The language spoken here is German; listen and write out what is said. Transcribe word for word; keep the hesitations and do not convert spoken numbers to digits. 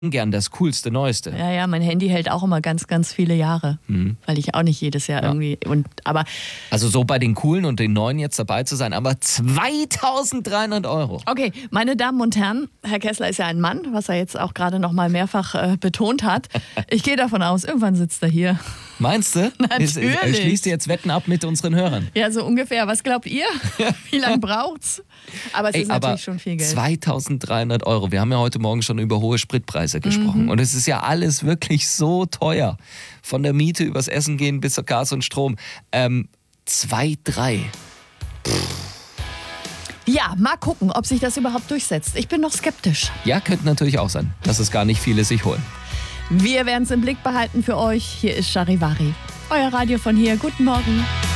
gern das coolste, neueste. Ja, ja, mein Handy hält auch immer ganz, ganz viele Jahre, mhm. weil ich auch nicht jedes Jahr ja. irgendwie und aber also so bei den coolen und den neuen jetzt dabei zu sein, aber zweitausenddreihundert Euro. Okay, meine Damen und Herren, Herr Kessler ist ja ein Mann, was er jetzt auch gerade noch mal mehrfach äh, betont hat. Ich gehe davon aus, irgendwann sitzt er hier. Meinst du? Natürlich. Ich schließe jetzt Wetten ab mit unseren Hörern. Ja, so ungefähr. Was glaubt ihr? Wie lange braucht's? Aber es Ey, ist natürlich schon viel Geld. zweitausenddreihundert Euro. Wir haben ja heute Morgen schon über hohe Spritpreise gesprochen. Mhm. Und es ist ja alles wirklich so teuer. Von der Miete übers Essen gehen bis zur Gas und Strom. Ähm, zwei, drei. Ja, mal gucken, ob sich das überhaupt durchsetzt. Ich bin noch skeptisch. Ja, könnte natürlich auch sein, dass es gar nicht viele sich holen. Wir werden es im Blick behalten für euch. Hier ist Charivari. Euer Radio von hier. Guten Morgen.